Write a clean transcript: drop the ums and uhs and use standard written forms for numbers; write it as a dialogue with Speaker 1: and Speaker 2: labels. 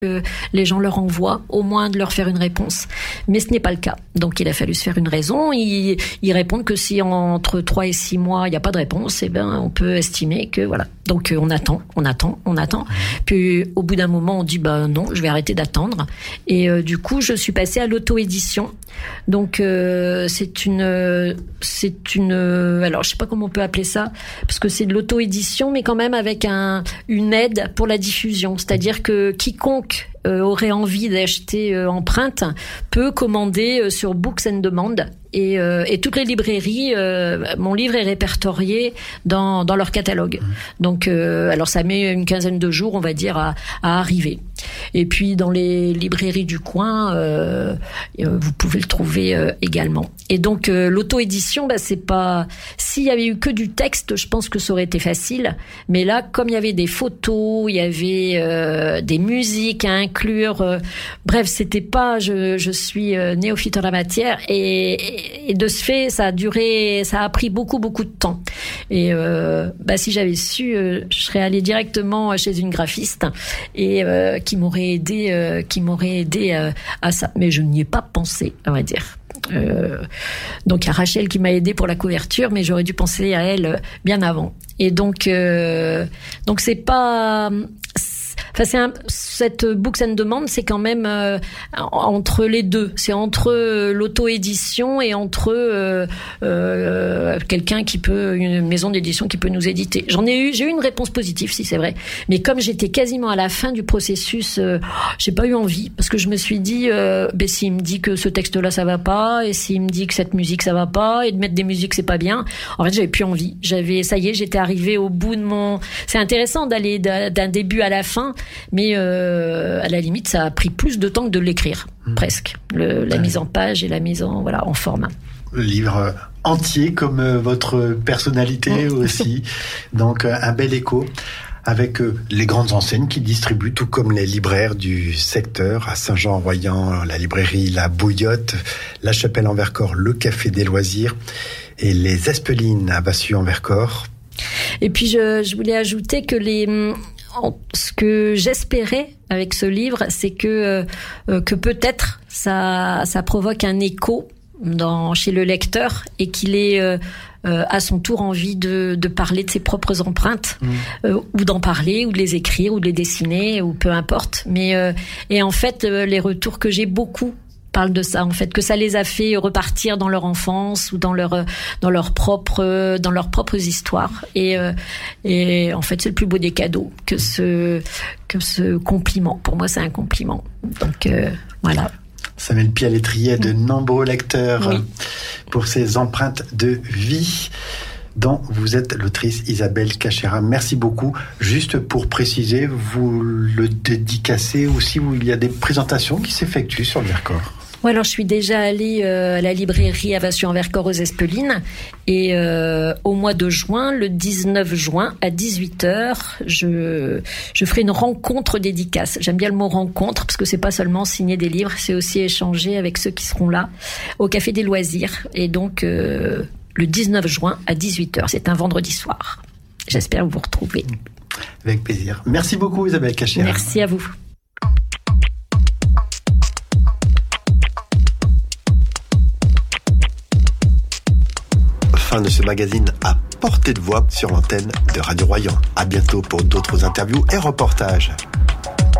Speaker 1: que les gens leur envoient, au moins de leur faire une réponse. Mais ce n'est pas le cas. Donc il a fallu se faire une raison. Ils répondent que si entre 3 et 6 mois, il n'y a pas de réponse, on peut estimer que voilà. Donc on attend. Puis au bout d'un moment, on dit non, je vais arrêter d'attendre. Et du coup, je suis passée à l'auto-édition. Donc c'est une alors je sais pas comment on peut appeler ça, parce que c'est de l'auto-édition, mais quand même avec une aide pour la diffusion. C'est-à-dire que quiconque aurait envie d'acheter en print peut commander sur Books and Demand et toutes les librairies, mon livre est répertorié dans leur catalogue. Donc alors ça met une quinzaine de jours, on va dire, à arriver. Et puis dans les librairies du coin, vous pouvez le trouver également. Et donc l'auto-édition, c'est pas, s'il y avait eu que du texte, je pense que ça aurait été facile. Mais là, comme il y avait des photos, il y avait des musiques à inclure, bref, c'était pas, je suis néophyte en la matière et de ce fait, ça a pris beaucoup de temps. Et si j'avais su, je serais allée directement chez une graphiste et qui m'aurait aidé à ça. Mais je n'y ai pas pensé, à vrai dire. Donc il y a Rachel qui m'a aidé pour la couverture, mais j'aurais dû penser à elle bien avant. Et donc c'est pas. Cette Books and Demand, c'est quand même entre les deux. C'est entre l'auto-édition et entre quelqu'un une maison d'édition qui peut nous éditer. J'ai eu une réponse positive, si c'est vrai. Mais comme j'étais quasiment à la fin du processus, j'ai pas eu envie, parce que je me suis dit, s'il me dit que ce texte-là ça va pas, et s'il me dit que cette musique ça va pas, et de mettre des musiques c'est pas bien. En fait, j'avais plus envie. J'étais arrivée au bout de mon. C'est intéressant d'aller d'un début à la fin. Mais à la limite, ça a pris plus de temps que de l'écrire, presque. La mise en page et la mise en forme.
Speaker 2: Le livre entier, comme votre personnalité aussi. Donc, un bel écho avec les grandes enseignes qui distribuent, tout comme les libraires du secteur, à Saint-Jean-en-Royan, la librairie La Bouillotte, La Chapelle en Vercors, le Café des Loisirs et les Espelines à Bassu-en-Vercors.
Speaker 1: Et puis, je voulais ajouter que ce que j'espérais avec ce livre, c'est que peut-être ça provoque un écho chez le lecteur et qu'il ait à son tour envie de parler de ses propres empreintes, ou d'en parler, ou de les écrire, ou de les dessiner, ou peu importe. Mais et en fait, les retours que j'ai parlent de ça, en fait, que ça les a fait repartir dans leur enfance ou dans leurs propres histoires. Et en fait, c'est le plus beau des cadeaux que ce compliment. Pour moi, c'est un compliment. Donc voilà.
Speaker 2: Ça met le pied à l'étrier de nombreux lecteurs pour ces empreintes de vie dont vous êtes l'autrice Isabelle Cachera. Merci beaucoup. Juste pour préciser, vous le dédicacez aussi, où il y a des présentations qui s'effectuent sur le Vercors.
Speaker 1: Oui, alors je suis déjà allée à la librairie à Bassu-en-Vercors aux Espelines, et au mois de juin, le 19 juin à 18h, je ferai une rencontre dédicace. J'aime bien le mot rencontre, parce que c'est pas seulement signer des livres, c'est aussi échanger avec ceux qui seront là au Café des Loisirs. Et donc le 19 juin à 18h, c'est un vendredi soir. J'espère vous retrouver.
Speaker 2: Avec plaisir. Merci beaucoup Isabelle Cachera.
Speaker 1: Merci à vous.
Speaker 2: Fin de ce magazine à portée de voix sur l'antenne de Radio Royan. À bientôt pour d'autres interviews et reportages.